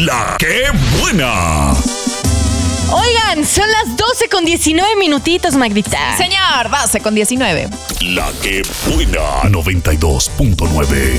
La que buena. Oigan, son las 12:19 minutitos, Magdita. Señor, 12:19. La que buena. 92.9.